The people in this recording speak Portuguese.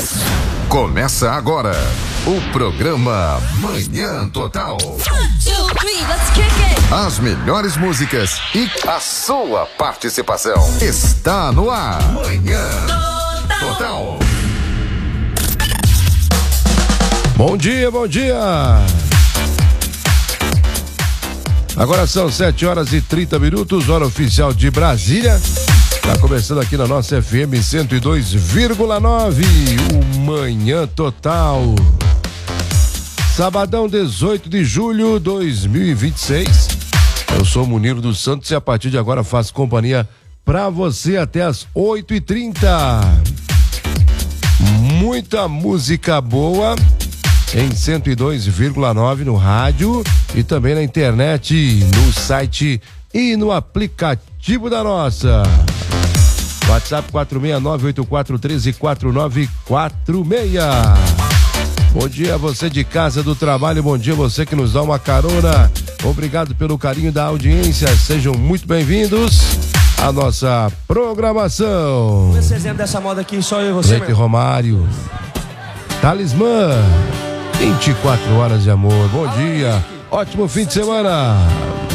Começa agora o programa Manhã Total. 1, 2, 3, let's kick it. As melhores músicas e a sua participação. Está no ar. Manhã Total. Bom dia, bom dia. Agora são 7h30, hora oficial de Brasília. Tá começando aqui na nossa FM 102,9, o Manhã Total. Sabadão, 18 de julho de 2026. Eu sou Muniro dos Santos e a partir de agora faço companhia pra você até as 8h30. Muita música boa em 102,9 no rádio e também na internet, no site e no aplicativo da nossa. WhatsApp 469-8413-4946. Bom dia você de casa, do trabalho, bom dia você que nos dá uma carona. Obrigado pelo carinho da audiência, sejam muito bem-vindos à nossa programação. Esse exemplo dessa moda aqui, só eu e você, Leite Romário, Talismã, 24 horas de amor, bom dia, ótimo fim de semana.